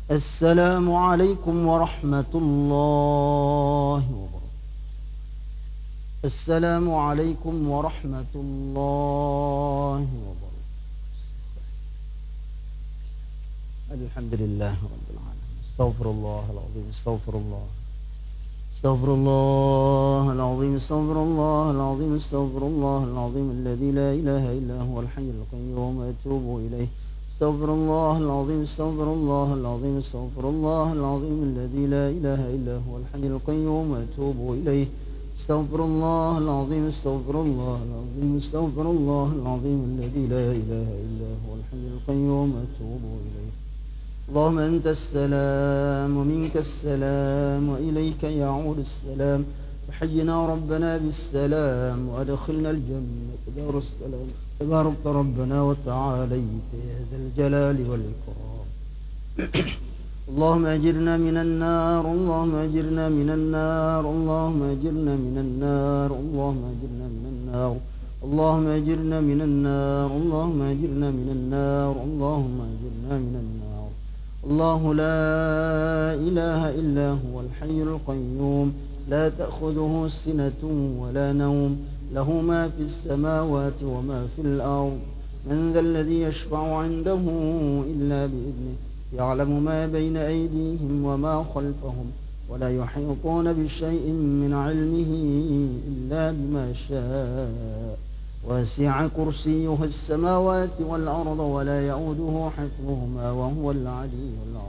السلام عليكم ورحمة الله وبركاته. السلام عليكم ورحمة الله وبركاته. الحمد لله رب العالمين. استغفر الله العظيم. استغفر الله. استغفر الله العظيم. استغفر الله العظيم. استغفر الله العظيم الذي لا إله إلا هو الحي القيوم أتوب إليه. استغفر الله العظيم. استغفر الله العظيم. استغفر الله العظيم الذي لا إله إلا هو الحي القيوم أتوب إليه. استغفر الله العظيم. استغفر الله العظيم. استغفر الله العظيم الذي لا إله إلا هو الحي القيوم أتوب إليه. اللهم أنت السلام ومنك السلام وإليك يعود السلام. وحينا ربنا بالسلام وأدخلنا الجنة دار السلام. تباركت ربنا وتعاليت يا ذا الجلال والإكرام. اللهم أجرنا من النار. اللهم أجرنا من النار. اللهم أجرنا من النار. اللهم أجرنا من النار. اللهم أجرنا من النار. اللهم أجرنا من النار. اللهم أجرنا من النار. الله لا إله إلا هو الحي القيوم لا تأخذه سنة ولا نوم له ما في السماوات وما في الأرض. من ذا الذي يشفع عنده إلا بإذنه يعلم ما بين أيديهم وما خلفهم ولا يحيطون بشيء من علمه إلا بما شاء. وسع كرسيه السماوات والأرض ولا يؤوده حفظهما وهو العلي العظيم.